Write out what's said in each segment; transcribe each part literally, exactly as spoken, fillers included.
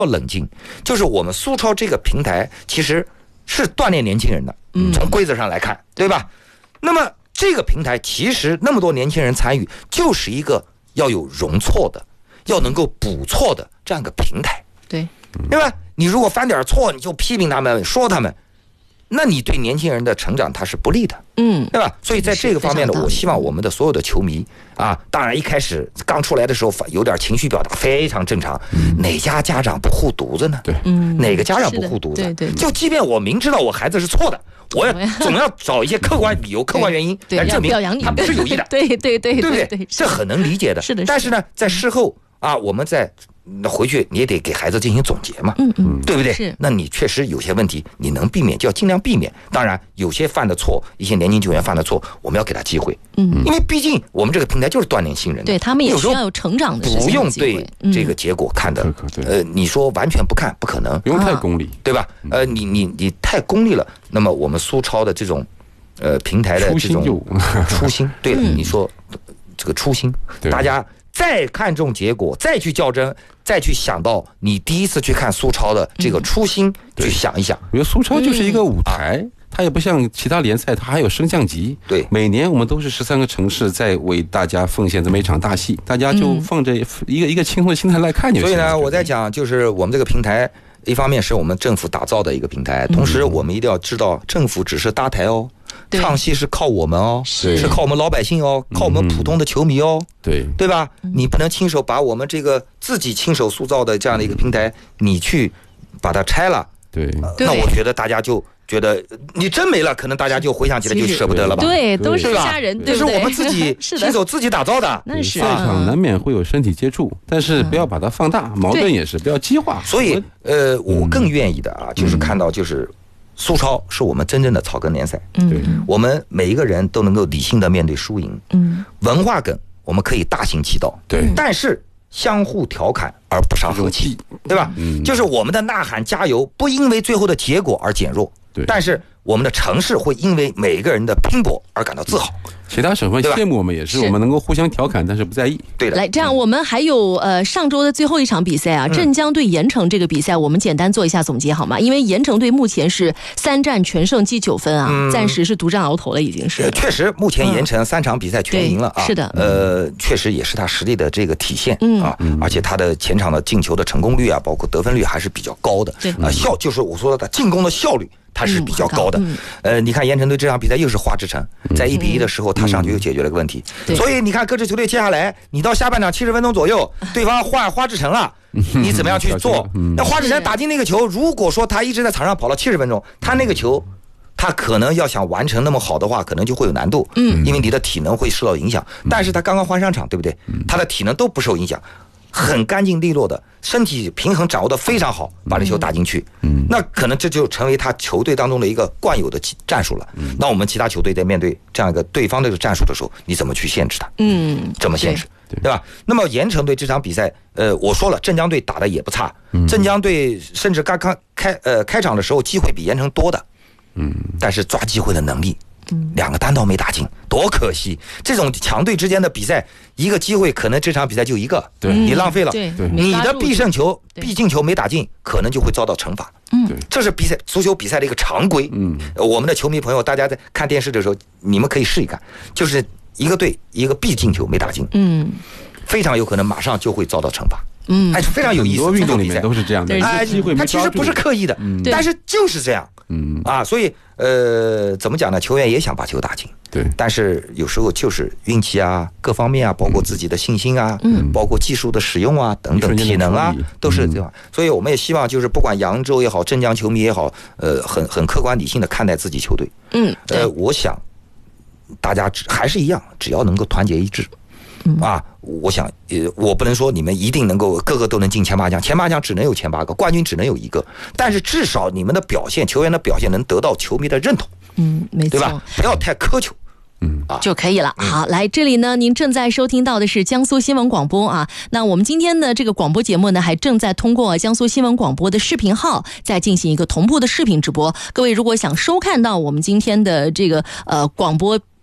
冷静，就是我们苏超这个平台其实是锻炼年轻人的，从规则上来看，对吧？那么这个平台其实那么多年轻人参与，就是一个要有容错的，要能够补错的这样一个平台， 对， 对吧？你如果犯点错，你就批评他们，说他们，那你对年轻人的成长他是不利的， 嗯， 对吧？所以在这个方面呢，我希望我们的所有的球迷啊，当然一开始刚出来的时候有点情绪表达非常正常，嗯、哪家家长不护犊子呢？ 对， 嗯， 哪个家长不护犊子？ 对对， 就即便我明知道我孩子是错的，我要总要找一些客观理由、客观原因来证明他不是有意的， 对对对， 对不对？这很能理解的。 是的， 但是呢，在事后啊，我们在。那回去你也得给孩子进行总结嘛， 嗯嗯， 对不对？ 是。 那你确实有些问题，你能避免就要尽量避免。当然，有些犯的错，一些年轻球员犯的错，我们要给他机会， 嗯， 因为毕竟我们这个平台就是锻炼新人的， 对他们也需要有成长的时间， 不用对这个结果看的， 嗯、 呃，你说完全不看不可能， 不用太功利， 啊、对吧？呃，你你你太功利了，那么我们苏超的这种呃平台的这种初心，对了， 嗯、 你说这个初心，大家。再看重结果，再去较真，再去想到你第一次去看苏超的这个初心，嗯、去想一想。 我觉得苏超就是一个舞台，嗯、它也不像其他联赛，它还有升降级。 对， 每年我们都是十三个城市在为大家奉献这么一场大戏，大家就放着一个一个轻松的心态来看就行。 所以呢，我在讲就是我们这个平台。一方面是我们政府打造的一个平台，同时我们一定要知道，政府只是搭台哦，唱戏是靠我们哦，是靠我们老百姓哦，靠我们普通的球迷哦， 对对吧？你不能亲手把我们这个自己亲手塑造的这样的一个平台，你去把它拆了， 对， 那我觉得大家就。觉得你真没了，可能大家就回想起来就舍不得了吧？ 对，都是家人， 这是我们自己亲手自己打造的。 那是赛场难免会有身体接触，但是不要把它放大，矛盾也是不要激化。 所以，呃，我更愿意的啊，就是看到就是苏超是我们真正的草根联赛。 对， 我们每一个人都能够理性的面对输赢。 嗯， 文化梗我们可以大行其道。 对， 但是。相互调侃而不伤和气，对吧？嗯，就是我们的呐喊加油，不因为最后的结果而减弱， 对， 但是我们的城市会因为每一个人的拼搏而感到自豪。 其他省会羡慕我们也是，我们能够互相调侃，但是不在意。 对的。 来，这样我们还有呃上周的最后一场比赛啊，嗯、镇江对盐城这个比赛，我们简单做一下总结好吗？因为盐城队目前是三战全胜积九分啊，嗯、暂时是独占鳌头了，已经是。 呃、确实，目前盐城三场比赛全赢了啊。 是的。 呃，确实也是他实力的这个体现、嗯、啊，而且他的前场的进球的成功率啊，包括得分率还是比较高的。 对啊，效就是我说的进攻的效率。它是比较高的， 嗯嗯、 呃，你看盐城队这场比赛又是花之城，在一比一的时候，他上去又解决了个问题， 嗯、 所以你看各支球队接下来，你到下半场七十分钟左右，对方换花之城了，你怎么样去做？那花之城打进那个球，如果说他一直在场上跑了七十分钟，他那个球，他可能要想完成那么好的话，可能就会有难度， 嗯， 因为你的体能会受到影响。但是他刚刚换上场，对不对？他的体能都不受影响。很干净利落的，身体平衡掌握的非常好，把这球打进去。嗯，那可能这就成为他球队当中的一个惯有的战术了。嗯，那我们其他球队在面对这样一个对方的这个战术的时候，你怎么去限制他？ 嗯， 怎么限制？对, 对吧？那么盐城队这场比赛，呃，我说了，镇江队打的也不差。嗯，镇江队甚至刚刚开呃开场的时候机会比盐城多的。嗯，但是抓机会的能力。两个单刀没打进，多可惜！这种强队之间的比赛，一个机会可能这场比赛就一个， 对你浪费了， 对你的必胜球、必进球没打进，可能就会遭到惩罚。 嗯， 这是比赛足球比赛的一个常规。嗯，我们的球迷朋友，大家在看电视的时候，你们可以试一看，就是一个队一个必进球没打进， 嗯， 非常有可能马上就会遭到惩罚。 嗯， 哎，非常有意思。 很多运动里面都是这样的， 哎，他其实不是刻意的， 嗯、 但是就是这样。嗯啊，所以呃，怎么讲呢？球员也想把球打进， 对， 但是有时候就是运气啊，各方面啊，包括自己的信心啊，嗯，包括技术的使用啊，等等，体能啊，都是这样。嗯、所以我们也希望，就是不管扬州也好，镇江球迷也好，呃，很很客观理性的看待自己球队。 嗯， 呃，我想大家只还是一样，只要能够团结一致。啊，我想，呃，我不能说你们一定能够个个都能进前八强，前八强只能有前八个，冠军只能有一个，但是至少你们的表现，球员的表现能得到球迷的认同， 嗯，没错， 对吧？不要太苛求。 嗯啊， 就可以了。好，来这里呢，您正在收听到的是江苏新闻广播啊。那我们今天的这个广播节目呢，还正在通过江苏新闻广播的视频号在进行一个同步的视频直播。各位如果想收看到我们今天的这个呃广播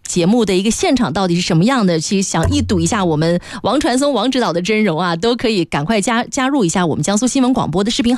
节目的一个现场到底是什么样的，其实想一睹一下我们王传松王指导的真容啊，都可以赶快加加入一下我们江苏新闻广播的视频